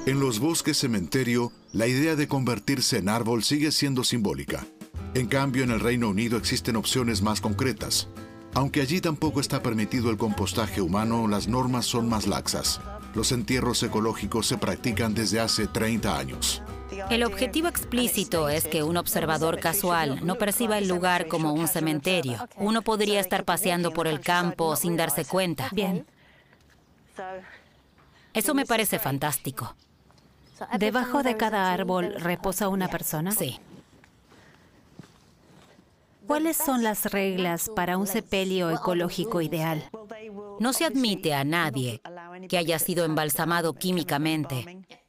En los bosques cementerio, la idea de convertirse en árbol sigue siendo simbólica. En cambio, en el Reino Unido existen opciones más concretas. Aunque allí tampoco está permitido el compostaje humano, las normas son más laxas. Los entierros ecológicos se practican desde hace 30 años. El objetivo explícito es que un observador casual no perciba el lugar como un cementerio. Uno podría estar paseando por el campo sin darse cuenta. Bien. Eso me parece fantástico. ¿Debajo de cada árbol reposa una persona? Sí. ¿Cuáles son las reglas para un sepelio ecológico ideal? No se admite a nadie que haya sido embalsamado químicamente